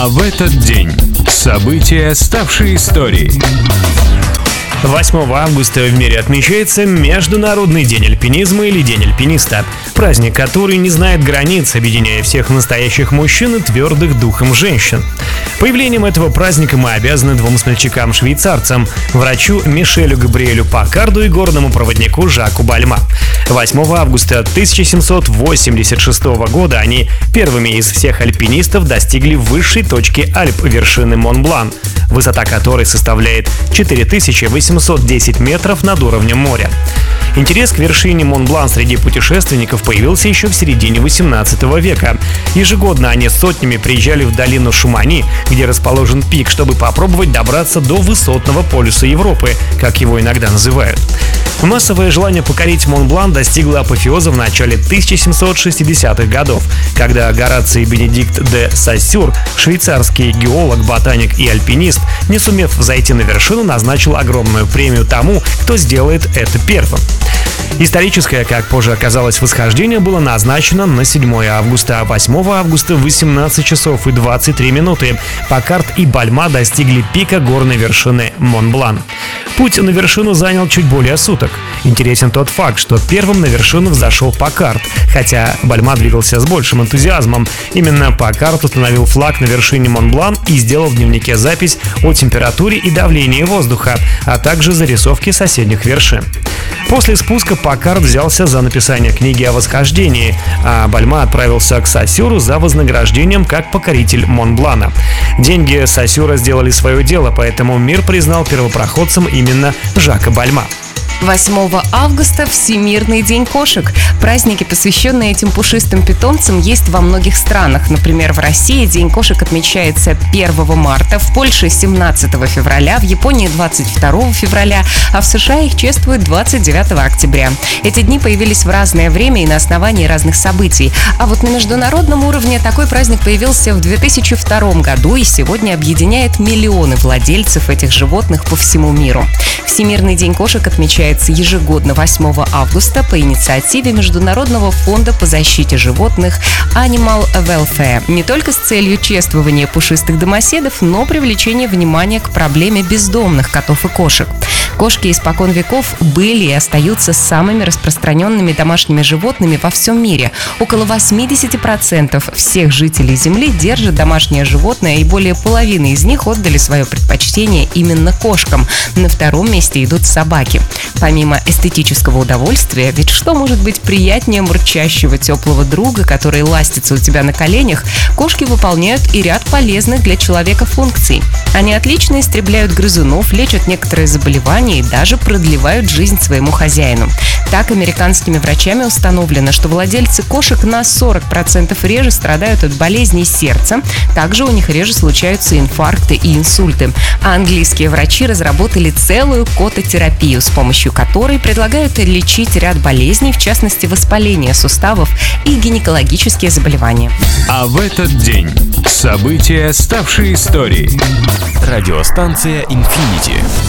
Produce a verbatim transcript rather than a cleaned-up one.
А в этот день события, ставшие историей. восьмого августа в мире отмечается Международный день альпинизма или День альпиниста. Праздник, который не знает границ, объединяя всех настоящих мужчин и твердых духом женщин. Появлением этого праздника мы обязаны двум смельчакам-швейцарцам – врачу Мишелю Габриэлю Паккарду и горному проводнику Жаку Бальма. восьмого августа тысяча семьсот восемьдесят шестого года они первыми из всех альпинистов достигли высшей точки Альп – вершины Монблан, высота которой составляет четыре тысячи восемьсот десять метров над уровнем моря. Интерес к вершине Монблан среди путешественников появился еще в середине восемнадцатого века. Ежегодно они сотнями приезжали в долину Шумани, где расположен пик, чтобы попробовать добраться до высотного полюса Европы, как его иногда называют. Массовое желание покорить Монблан достигло апофеоза в начале тысяча семьсот шестидесятых годов, когда Гораций Бенедикт де Сассюр, швейцарский геолог, ботаник и альпинист, не сумев взойти на вершину, назначил огромную премию тому, кто сделает это первым. Историческое, как позже оказалось, восхождение было назначено на седьмое августа, а восьмого августа в восемнадцать часов и двадцать три минуты Паккард и Бальма достигли пика горной вершины Монблан. Путь на вершину занял чуть более суток. Интересен тот факт, что первым на вершину взошел Паккард, хотя Бальма двигался с большим энтузиазмом. Именно Паккард установил флаг на вершине Монблан и сделал в дневнике запись о температуре и давлении воздуха, а также зарисовки соседних вершин. После спуска Паккард взялся за написание книги о восхождении, а Бальма отправился к Сассюру за вознаграждением как покоритель Монблана. Деньги Сассюра сделали свое дело, поэтому мир признал первопроходцем именно Жака Бальма. восьмого августа – Всемирный день кошек. Праздники, посвященные этим пушистым питомцам, есть во многих странах. Например, в России День кошек отмечается первого марта, в Польше – семнадцатого февраля, в Японии – двадцать второго февраля, а в США их чествуют двадцать девятого октября. Эти дни появились в разное время и на основании разных событий. А вот на международном уровне такой праздник появился в две тысячи втором году и сегодня объединяет миллионы владельцев этих животных по всему миру. Всемирный день кошек отмечается ежегодно восьмого августа по инициативе Международного фонда по защите животных Animal Welfare. Не только с целью чествования пушистых домоседов, но привлечения внимания к проблеме бездомных котов и кошек. Кошки испокон веков были и остаются самыми распространенными домашними животными во всем мире. Около восемьдесят процентов всех жителей Земли держат домашнее животное, и более половины из них отдали свое предпочтение именно кошкам. На втором месте идут собаки. Помимо эстетического удовольствия, ведь что может быть приятнее мурчащего теплого друга, который ластится у тебя на коленях, кошки выполняют и ряд полезных для человека функций. Они отлично истребляют грызунов, лечат некоторые заболевания и даже продлевают жизнь своему хозяину. Так, американскими врачами установлено, что владельцы кошек на сорок процентов реже страдают от болезней сердца, также у них реже случаются инфаркты и инсульты. А английские врачи разработали целую кототерапию, с помощью которой предлагают лечить ряд болезней, в частности воспаление суставов и гинекологические заболевания. А в этот день события, ставшие историей. Радиостанция «Инфинити».